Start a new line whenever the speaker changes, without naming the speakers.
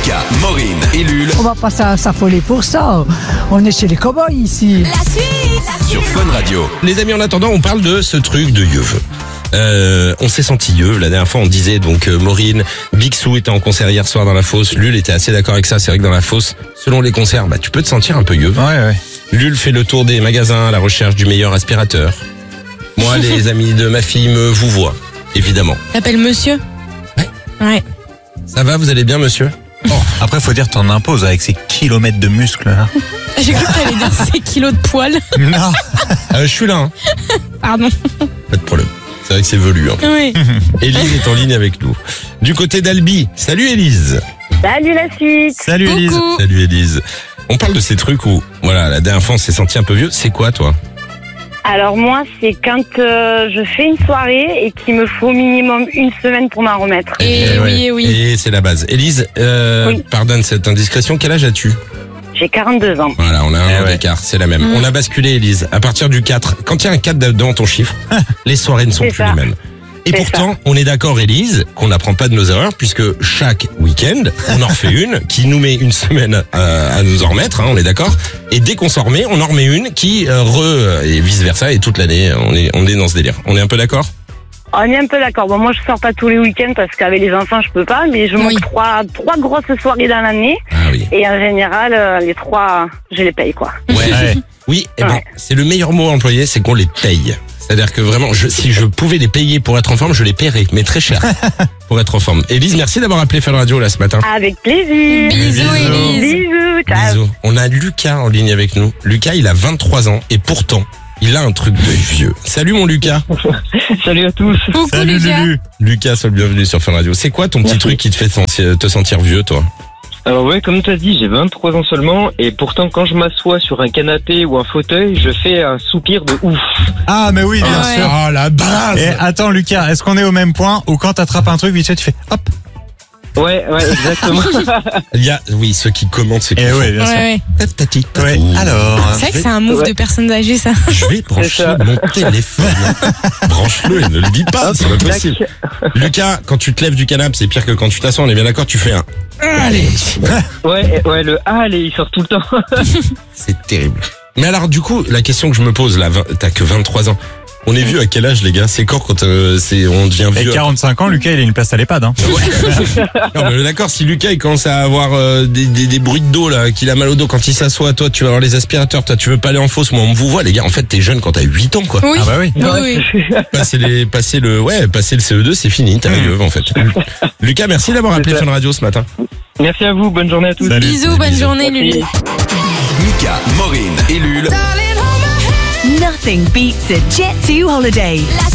Lucas, Maureen et Lul
On va pas s'affoler pour ça. On est chez les cow-boys ici.
La suite.
sur Fun Radio.
Les amis, en attendant, on parle de ce truc de yeuve. On s'est senti yeux. La dernière fois, on disait donc Maureen, Big Sou était en concert hier soir dans la fosse. Lul était assez d'accord avec ça. C'est vrai que dans la fosse, selon les concerts, tu peux te sentir un peu yeuve.
Ouais.
Lul fait le tour des magasins à la recherche du meilleur aspirateur. Moi, les amis de ma fille me vous voient, évidemment.
T'appelles monsieur? Ouais.
Ça va, vous allez bien, monsieur?
Après, faut dire, t'en imposes avec ces kilomètres de muscles, là.
J'ai cru que t'allais dire ces kilos de poils.
Non.
Je suis là, hein.
Pardon.
Pas de problème. C'est vrai que c'est velu. Hein.
Oui.
Élise est en ligne avec nous. Du côté d'Albi. Salut Élise.
Salut la suite.
Salut, Elise.
Coucou.
Salut Élise. On parle de ces trucs où, voilà, la dernière fois on s'est senti un peu vieux. C'est quoi, toi?
Alors moi, c'est quand je fais une soirée et qu'il me faut au minimum une semaine pour m'en remettre.
Et
ouais.
oui.
Et c'est la base. Élise,
Oui.
pardonne cette indiscrétion. Quel âge as-tu?
J'ai 42 ans.
Voilà, on a un an
ouais.
d'écart, c'est la même. On a basculé, Élise. À partir du 4, quand il y a un 4 devant ton chiffre, les soirées ne sont
C'est
plus
ça.
les mêmes. Et
C'est
pourtant, on est d'accord, Élise, qu'on n'apprend pas de nos erreurs, puisque chaque week-end, on en refait une qui nous met une semaine à nous en remettre, hein, on est d'accord. Et dès qu'on s'en remet, on en remet une qui et vice-versa, et toute l'année, on est dans ce délire. On est un peu d'accord?
On est un peu d'accord. Bon, moi, je sors pas tous les week-ends parce qu'avec les enfants, je peux pas, mais je
Oui.
monte trois grosses soirées dans l'année.
Ah oui.
Et en général, les trois, je les paye, quoi.
Ouais. Oui, eh ben,
Ouais.
c'est le meilleur mot employé, c'est qu'on les paye. C'est-à-dire que vraiment, si je pouvais les payer pour être en forme, je les paierais, mais très cher pour être en forme. Élise, merci d'avoir appelé Fun Radio là ce matin.
Avec plaisir.
Bisous, Élise.
Bisous. Ciao.
Bisous. On a Lucas en ligne avec nous. Lucas, il a 23 ans et pourtant, il a un truc de vieux. Salut mon Lucas.
Salut à tous.
Coucou,
Salut,
Lucas.
Lulu.
Lucas, sois le bienvenu sur Fun Radio. C'est quoi ton petit truc qui te fait te sentir vieux, toi?
Alors ouais, comme tu as dit, j'ai 23 ans seulement et pourtant quand je m'assois sur un canapé ou un fauteuil, je fais un soupir de ouf.
Ah, mais oui, bien
Ouais.
sûr.
Ah, la base.
Et attends, Lucas, est-ce qu'on est au même point où quand t'attrapes un truc, vite fait, tu fais hop?
Ouais, exactement.
Il y a, oui, ceux qui commentent, c'est
Eh oui, bien sûr.
Ouais.
Tatati,
Ouais,
tatou.
alors.
C'est vrai que c'est un move
Ouais.
de personnes âgées, ça.
Je vais brancher
ça.
mon téléphone. Branche-le et ne le dis pas, c'est pas possible. Lucas, quand tu te lèves du canapé, c'est pire que quand tu t'assois, on est bien d'accord, tu fais un... Allez.
Ouais, le ah, allez, il sort tout le temps.
C'est terrible. Mais alors, du coup, la question que je me pose, là, t'as que 23 ans. On est vieux à quel âge, les gars? C'est quand on devient
Et
vieux?
45 ans, Lucas, il a une place à l'EHPAD, hein.
Non, mais d'accord, si Lucas il commence à avoir des bruits de dos là, qu'il a mal au dos quand il s'assoit, toi tu vas avoir les aspirateurs, toi tu veux pas aller en fosse, moi on vous voit les gars, en fait t'es jeune quand t'as 8 ans quoi.
Oui.
Ah bah oui.
Oui.
Passer le CE2 c'est fini, t'as la gueule en fait. Lucas, merci d'avoir appelé
C'est ça.
Fun Radio ce matin.
Merci à vous, bonne journée à tous.
Salut.
Bisous, bonne journée, Lulu.
Lucas, Maureen et Lul
Nothing beats a Jet2 holiday.